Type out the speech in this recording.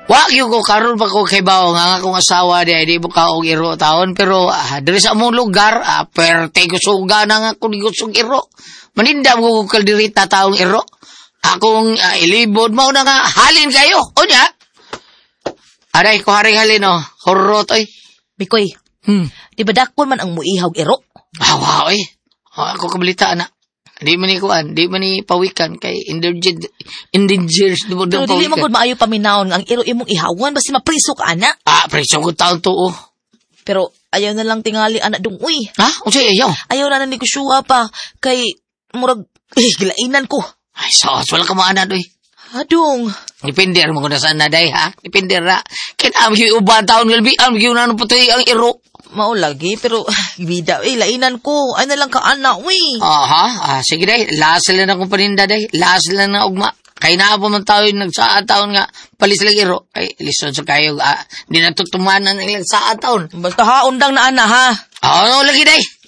Wag yung ko karon pa ko kay bawo nga akong asawa di mo ka og iro taon pero diri sa among lugar perte ko suga na nga kun gusog iro. Maninda mo ko kaldirita taong iro. Akong ilibod mo na nga halin kayo. Unya. Aray ko haring halin no. Horot oy. Bikoy. Di ba dakon man ang muihaw iro? Wow oy. Ako kabalita na. Di man ni pawikan kay endangered mo Pero daw dili pawikan. magud maayo paminawon nga ang iro imong ihawan basi mapriso ka ana. Preso ko taon to oh. Pero ayaw na lang tingali ana dungoy. Ha? Unsay ayaw? Ayaw na negosyoha pa kay murag gilainan ko. Ay sos wala ka maanan oy. Adong. Depende mo kung nasaan na day ha. Depende ra. Kaya uban taon ngalbi ang giunan putoy ang iro. Mao lagi pero bida lainan ko. Ay na lang ka ana uy. Aha, sige day. Last lang akong paninda day. Last lang na ugma. Kay na po man taon nagsaad taon nga palis lang iro. Ay listen sa kayo di natutumanan ng ilang saad taon. Basta ha undang na ana ha. Ano lagi day?